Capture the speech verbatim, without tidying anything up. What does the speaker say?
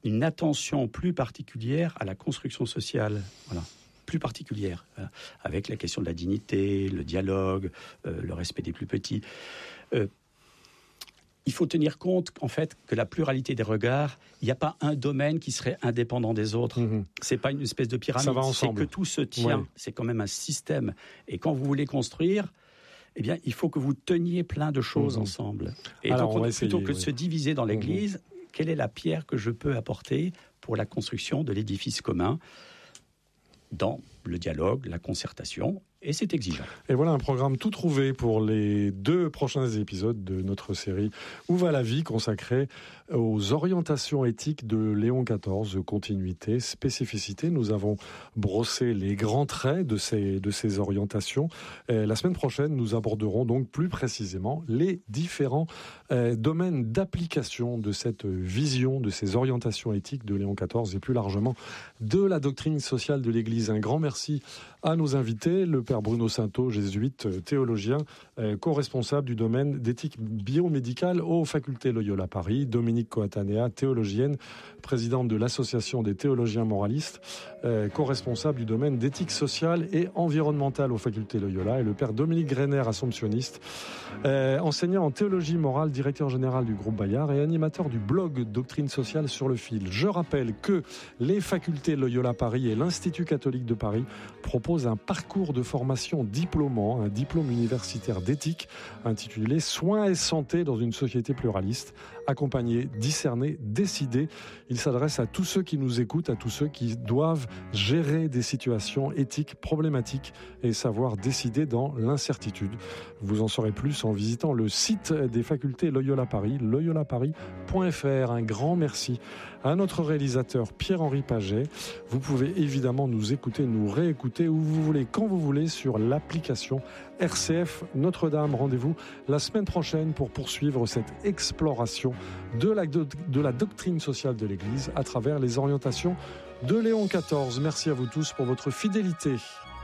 une attention plus particulière à la construction sociale. Voilà. Plus particulière, voilà, avec la question de la dignité, le dialogue, euh, le respect des plus petits. Euh, il faut tenir compte, en fait, que la pluralité des regards, il n'y a pas un domaine qui serait indépendant des autres. Mmh. C'est pas une espèce de pyramide, c'est que tout se tient. Ouais. C'est quand même un système. Et quand vous voulez construire, eh bien, il faut que vous teniez plein de choses mmh. ensemble. Et Alors, donc, on essayer, plutôt que de oui. se diviser dans l'Église, mmh. quelle est la pierre que je peux apporter pour la construction de l'édifice commun ? Dans le dialogue, la concertation, et c'est exigeant. Et voilà un programme tout trouvé pour les deux prochains épisodes de notre série « Où va la vie ?» consacrée aux orientations éthiques de Léon quatorze, continuité, spécificité. Nous avons brossé les grands traits de ces, de ces orientations. Et la semaine prochaine, nous aborderons donc plus précisément les différents euh, domaines d'application de cette vision, de ces orientations éthiques de Léon quatorze et plus largement de la doctrine sociale de l'Église. Un grand merci à nos invités, le Père Bruno Sainteau, jésuite, théologien, euh, co-responsable du domaine d'éthique biomédicale aux facultés Loyola Paris, Dominique Coatanea, théologienne, présidente de l'Association des théologiens moralistes, euh, co-responsable du domaine d'éthique sociale et environnementale aux facultés Loyola, et le Père Dominique Greiner, assomptionniste, euh, enseignant en théologie morale, directeur général du groupe Bayard et animateur du blog Doctrine sociale sur le fil. Je rappelle que les facultés Loyola Paris et l'Institut catholique de Paris proposent un parcours de formation diplômant, un diplôme universitaire d'éthique intitulé « Soins et santé dans une société pluraliste ». Accompagner, discerner, décider. Il s'adresse à tous ceux qui nous écoutent, à tous ceux qui doivent gérer des situations éthiques problématiques et savoir décider dans l'incertitude. Vous en saurez plus en visitant le site des facultés Loyola Paris, loyola paris point f r. Un grand merci à notre réalisateur Pierre-Henri Paget. Vous pouvez évidemment nous écouter, nous réécouter où vous voulez, quand vous voulez, sur l'application R C F Notre-Dame. Rendez-vous la semaine prochaine pour poursuivre cette exploration de la, de, de la doctrine sociale de l'Église à travers les orientations de Léon quatorze. Merci à vous tous pour votre fidélité.